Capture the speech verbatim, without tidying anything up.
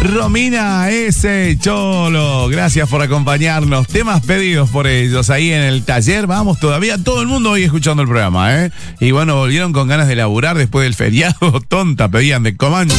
Romina S. Cholo, gracias por acompañarnos. Temas pedidos por ellos ahí en el taller. Vamos, todavía todo el mundo hoy escuchando el programa, ¿eh? Y bueno, volvieron con ganas de laburar después del feriado. Tonta, pedían de Comanche.